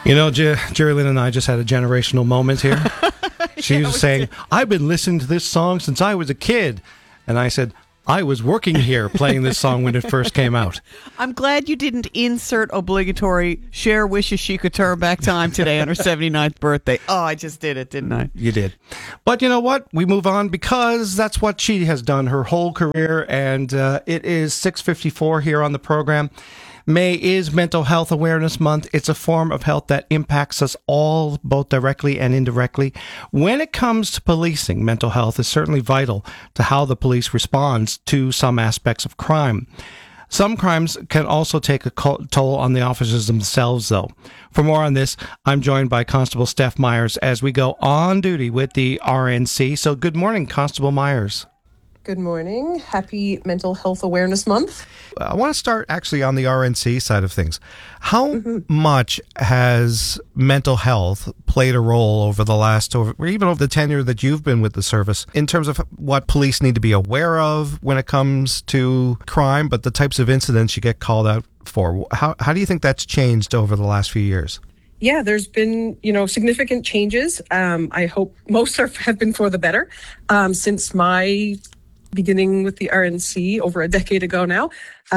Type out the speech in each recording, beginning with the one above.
You know, Jerry Lynn and I just had a generational moment here. She was saying, I've been listening to this song since I was a kid. And I said, I was working here playing this song when it first came out. I'm glad you didn't insert obligatory Cher wishes she could turn back time today on her 79th birthday. Oh, I just did it, didn't I? You did. But you know what? We move on because that's what she has done her whole career. And it is 6:54 here on the program. May is Mental Health Awareness Month. It's a form of health that impacts us all, both directly and indirectly. When it comes to policing, mental health is certainly vital to how the police responds to some aspects of crime. Some crimes can also take a toll on the officers themselves, though. For more on this, I'm joined by Constable Steph Myers as we go on duty with the RNC. So good morning, Constable Myers. Good morning. Happy Mental Health Awareness Month. I want to start actually on the RNC side of things. How much has mental health played a role over the last, or even over the tenure that you've been with the service, in terms of what police need to be aware of when it comes to crime, but the types of incidents you get called out for? How do you think that's changed over the last few years? Yeah, there's been, significant changes. I hope most have been for the better. Since my beginning with the RNC over a decade ago now,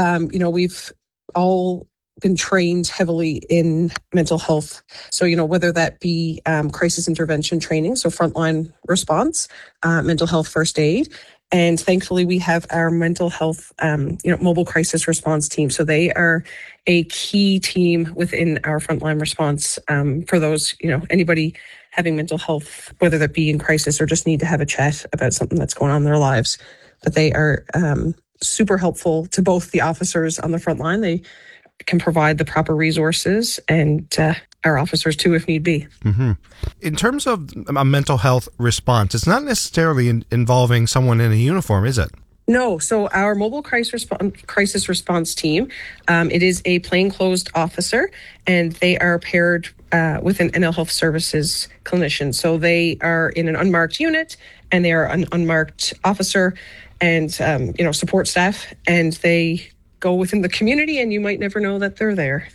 we've all been trained heavily in mental health. So, whether that be crisis intervention training, so frontline response, mental health first aid, and thankfully we have our mental health, mobile crisis response team. So they are a key team within our frontline response for those, anybody having mental health, whether that be in crisis or just need to have a chat about something that's going on in their lives. But they are super helpful to both the officers on the front line. They can provide the proper resources and our officers too, if need be. Mm-hmm. In terms of a mental health response, it's not necessarily involving someone in a uniform, is it? No. So our mobile crisis response team, it is a plainclothes officer, and they are paired with an NL Health Services clinician. So they are in an unmarked unit, and they are an unmarked officer and, support staff, and they go within the community, and you might never know that they're there.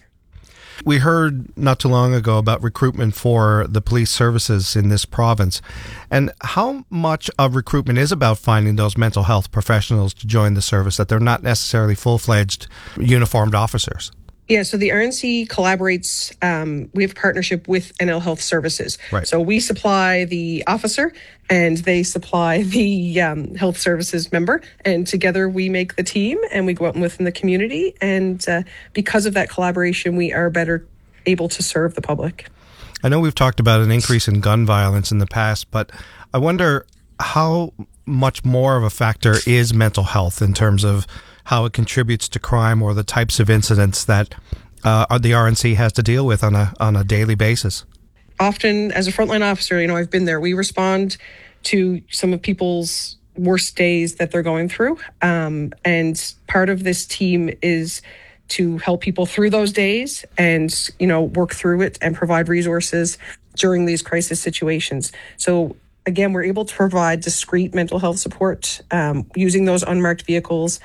We heard not too long ago about recruitment for the police services in this province. And how much of recruitment is about finding those mental health professionals to join the service, that they're not necessarily full-fledged uniformed officers? Yeah, so the RNC collaborates, we have a partnership with NL Health Services. Right. So we supply the officer and they supply the health services member, and together we make the team and we go out within the community, and because of that collaboration we are better able to serve the public. I know we've talked about an increase in gun violence in the past, but I wonder how much more of a factor is mental health in terms of how it contributes to crime or the types of incidents that the RNC has to deal with on a daily basis. Often, as a frontline officer, I've been there. We respond to some of people's worst days that they're going through. And part of this team is to help people through those days and, work through it and provide resources during these crisis situations. So again, we're able to provide discreet mental health support using those unmarked vehicles,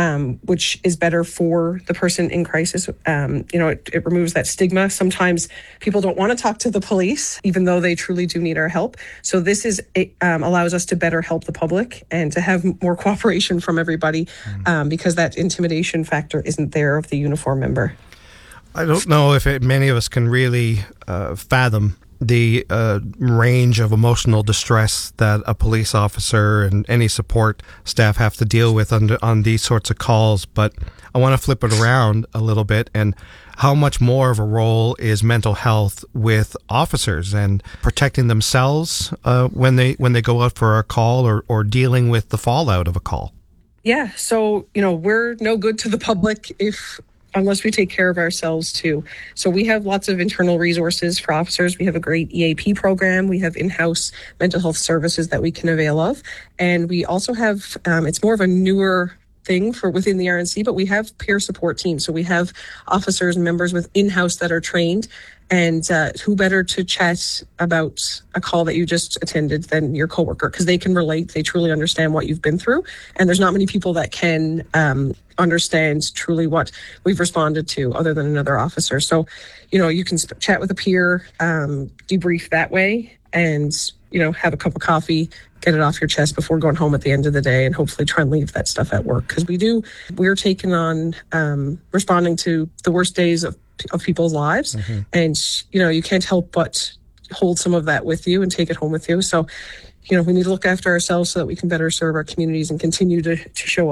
which is better for the person in crisis. It removes that stigma. Sometimes people don't want to talk to the police, even though they truly do need our help. So this allows us to better help the public and to have more cooperation from everybody, because that intimidation factor isn't there of the uniform member. I don't know if many of us can really fathom the range of emotional distress that a police officer and any support staff have to deal with on these sorts of calls. But I want to flip it around a little bit, and how much more of a role is mental health with officers and protecting themselves when they go out for a call or dealing with the fallout of a call? Yeah, so we're no good to the public unless we take care of ourselves too. So we have lots of internal resources for officers. We have a great EAP program. We have in-house mental health services that we can avail of. And we also have, it's more of a newer thing for within the RNC, but we have peer support teams. So we have officers and members with in-house that are trained And who better to chat about a call that you just attended than your coworker, because they can relate. They truly understand what you've been through. And there's not many people that can understand truly what we've responded to other than another officer. So, you can chat with a peer, debrief that way, and, have a cup of coffee, get it off your chest before going home at the end of the day, and hopefully try and leave that stuff at work. Because we're taking on responding to the worst days of people's lives. Mm-hmm. And, you can't help but hold some of that with you and take it home with you. So, we need to look after ourselves so that we can better serve our communities and continue to show